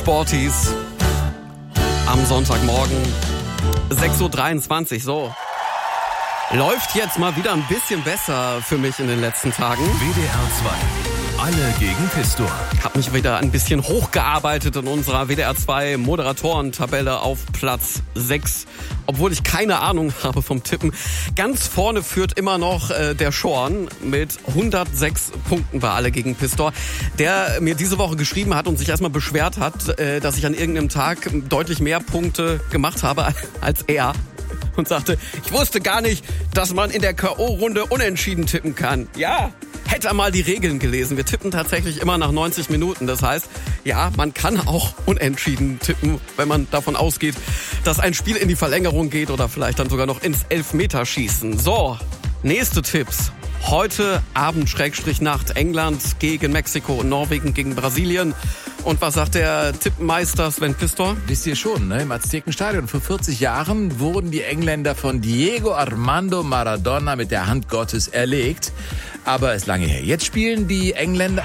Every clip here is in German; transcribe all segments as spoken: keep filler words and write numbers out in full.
Sporties am Sonntagmorgen, sechs Uhr dreiundzwanzig, so. Läuft jetzt mal wieder ein bisschen besser für mich in den letzten Tagen. W D R zwei, alle gegen Pistor. Hab mich wieder ein bisschen hochgearbeitet in unserer W D R zwei Moderatoren-Tabelle auf Platz sechs. Obwohl ich keine Ahnung habe vom Tippen. Ganz vorne führt immer noch äh, der Schorn mit hundertsechs Punkten bei Alle gegen Pistor, der mir diese Woche geschrieben hat und sich erstmal beschwert hat, äh, dass ich an irgendeinem Tag deutlich mehr Punkte gemacht habe als er. Und sagte, ich wusste gar nicht, dass man in der K O-Runde unentschieden tippen kann. Ja, hätte er mal die Regeln gelesen. Wir tippen tatsächlich immer nach neunzig Minuten. Das heißt, ja, man kann auch unentschieden tippen, wenn man davon ausgeht, dass ein Spiel in die Verlängerung geht oder vielleicht dann sogar noch ins Elfmeterschießen. So, nächste Tipps. Heute Abend Schrägstrich Nacht England gegen Mexiko und Norwegen gegen Brasilien. Und was sagt der Tippmeister Sven Pistor? Wisst ihr schon, ne? Im Aztekenstadion vor vierzig Jahren wurden die Engländer von Diego Armando Maradona mit der Hand Gottes erlegt. Aber ist lange her. Jetzt spielen die Engländer...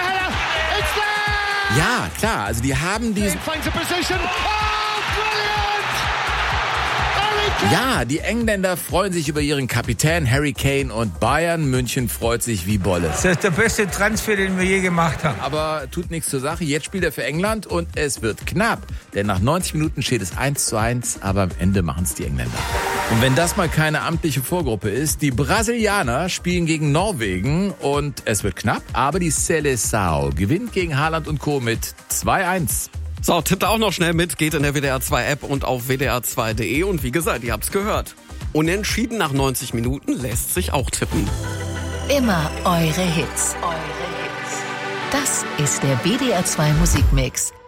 Ja, klar, also die haben diesen... Ja, die Engländer freuen sich über ihren Kapitän Harry Kane und Bayern München freut sich wie Bolle. Das ist der beste Transfer, den wir je gemacht haben. Aber tut nichts zur Sache. Jetzt spielt er für England und es wird knapp. Denn nach neunzig Minuten steht es eins zu eins, aber am Ende machen es die Engländer. Und wenn das mal keine amtliche Vorgruppe ist, die Brasilianer spielen gegen Norwegen und es wird knapp, aber die Seleção gewinnt gegen Haaland und Co. mit zwei eins. So, tippt auch noch schnell mit, geht in der W D R zwei App und auf W D R zwei Punkt de und wie gesagt, ihr habt's gehört. Unentschieden nach neunzig Minuten lässt sich auch tippen. Immer eure Hits. Eure Hits. Das ist der W D R zwei Musikmix